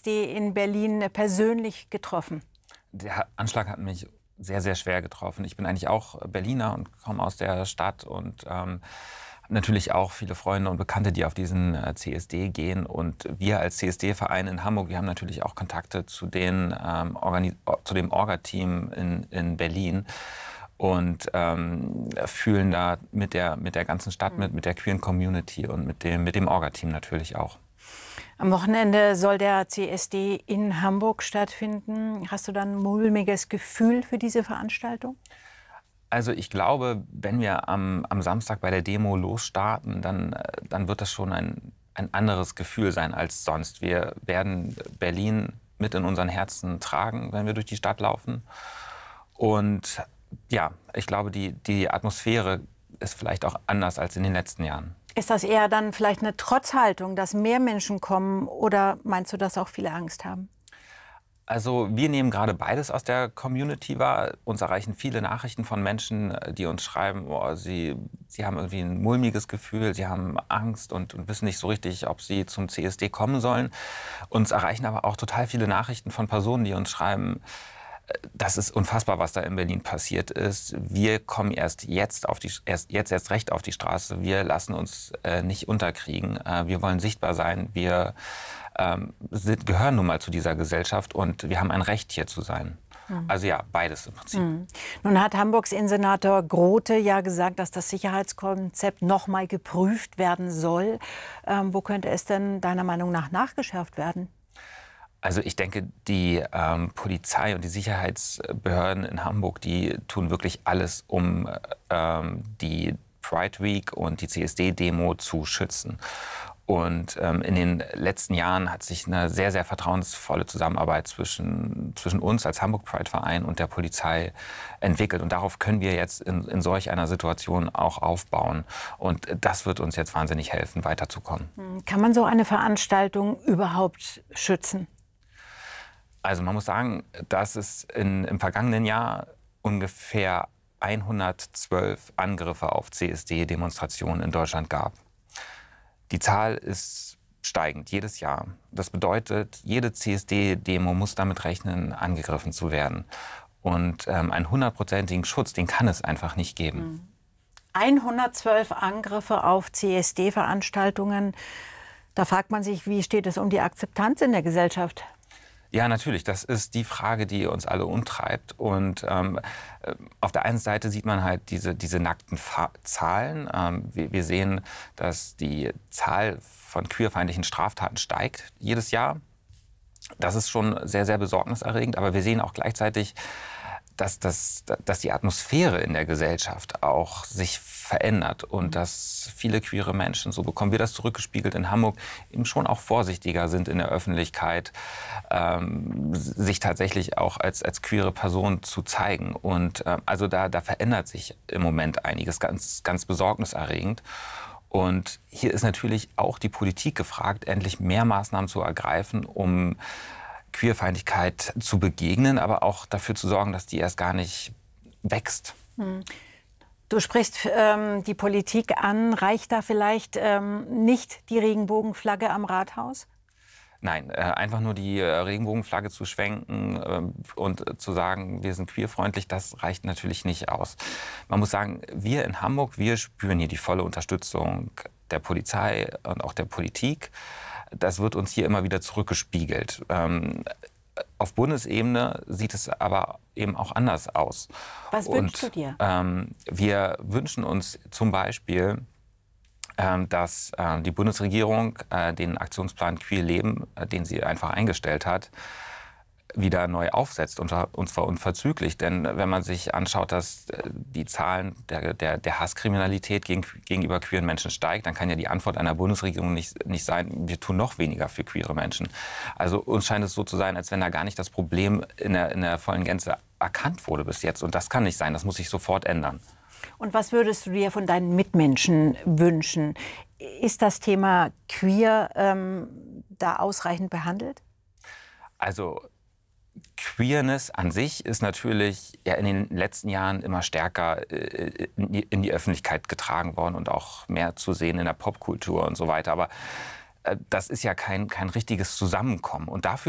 CSD in Berlin persönlich getroffen? Der Anschlag hat mich sehr, sehr schwer getroffen. Ich bin eigentlich auch Berliner und komme aus der Stadt und habe natürlich auch viele Freunde und Bekannte, die auf diesen CSD gehen. Und wir als CSD-Verein in Hamburg, wir haben natürlich auch Kontakte zu, zu dem Orga-Team in Berlin und fühlen da mit der ganzen Stadt mit der queeren Community und mit dem Orga-Team natürlich auch. Am Wochenende soll der CSD in Hamburg stattfinden. Hast du dann ein mulmiges Gefühl für diese Veranstaltung? Also ich glaube, wenn wir am Samstag bei der Demo losstarten, dann wird das schon ein anderes Gefühl sein als sonst. Wir werden Berlin mit in unseren Herzen tragen, wenn wir durch die Stadt laufen. Und ja, ich glaube, die Atmosphäre ist vielleicht auch anders als in den letzten Jahren. Ist das eher dann vielleicht eine Trotzhaltung, dass mehr Menschen kommen, oder meinst du, dass auch viele Angst haben? Also wir nehmen gerade beides aus der Community wahr. Uns erreichen viele Nachrichten von Menschen, die uns schreiben, oh, sie haben irgendwie ein mulmiges Gefühl, sie haben Angst und wissen nicht so richtig, ob sie zum CSD kommen sollen. Uns erreichen aber auch total viele Nachrichten von Personen, die uns schreiben, das ist unfassbar, was da in Berlin passiert ist. Wir kommen erst jetzt recht auf die Straße. Wir lassen uns nicht unterkriegen. Wir wollen sichtbar sein. Wir gehören nun mal zu dieser Gesellschaft und wir haben ein Recht, hier zu sein. Also ja, beides im Prinzip. Nun hat Hamburgs Innensenator Grote ja gesagt, dass das Sicherheitskonzept noch mal geprüft werden soll. Wo könnte es denn deiner Meinung nach nachgeschärft werden? Also ich denke, die Polizei und die Sicherheitsbehörden in Hamburg, die tun wirklich alles, um die Pride Week und die CSD-Demo zu schützen. Und in den letzten Jahren hat sich eine sehr, sehr vertrauensvolle Zusammenarbeit zwischen uns als Hamburg Pride-Verein und der Polizei entwickelt. Und darauf können wir jetzt in solch einer Situation auch aufbauen. Und das wird uns jetzt wahnsinnig helfen, weiterzukommen. Kann man so eine Veranstaltung überhaupt schützen? Also man muss sagen, dass es im vergangenen Jahr ungefähr 112 Angriffe auf CSD-Demonstrationen in Deutschland gab. Die Zahl ist steigend jedes Jahr. Das bedeutet, jede CSD-Demo muss damit rechnen, angegriffen zu werden. Und einen 100%igen Schutz, den kann es einfach nicht geben. 112 Angriffe auf CSD-Veranstaltungen. Da fragt man sich, wie steht es um die Akzeptanz in der Gesellschaft? Ja, natürlich. Das ist die Frage, die uns alle umtreibt. Und auf der einen Seite sieht man halt diese nackten Zahlen. Wir sehen, dass die Zahl von queerfeindlichen Straftaten steigt jedes Jahr. Das ist schon sehr, sehr besorgniserregend. Aber wir sehen auch gleichzeitig, dass die Atmosphäre in der Gesellschaft auch sich verändert und dass viele queere Menschen, so bekommen wir das zurückgespiegelt in Hamburg, eben schon auch vorsichtiger sind in der Öffentlichkeit, sich tatsächlich auch als queere Person zu zeigen. Und also da verändert sich im Moment einiges, ganz, ganz besorgniserregend. Und hier ist natürlich auch die Politik gefragt, endlich mehr Maßnahmen zu ergreifen, um Queerfeindlichkeit zu begegnen, aber auch dafür zu sorgen, dass die erst gar nicht wächst. Du sprichst die Politik an. Reicht da vielleicht nicht die Regenbogenflagge am Rathaus? Nein, einfach nur die Regenbogenflagge zu schwenken und zu sagen, wir sind queerfreundlich, das reicht natürlich nicht aus. Man muss sagen, wir in Hamburg, wir spüren hier die volle Unterstützung der Polizei und auch der Politik. Das wird uns hier immer wieder zurückgespiegelt. Auf Bundesebene sieht es aber eben auch anders aus. Was wünschst du dir? Wir wünschen uns zum Beispiel, dass die Bundesregierung den Aktionsplan Queer Leben, den sie einfach eingestellt hat, wieder neu aufsetzt, und zwar unverzüglich. Denn wenn man sich anschaut, dass die Zahlen der Hasskriminalität gegenüber queeren Menschen steigt, dann kann ja die Antwort einer Bundesregierung nicht sein, wir tun noch weniger für queere Menschen. Also uns scheint es so zu sein, als wenn da gar nicht das Problem in der vollen Gänze erkannt wurde bis jetzt. Und das kann nicht sein, das muss sich sofort ändern. Und was würdest du dir von deinen Mitmenschen wünschen? Ist das Thema queer da ausreichend behandelt? Also Queerness an sich ist natürlich ja in den letzten Jahren immer stärker in die Öffentlichkeit getragen worden und auch mehr zu sehen in der Popkultur und so weiter. Aber das ist ja kein richtiges Zusammenkommen. Und dafür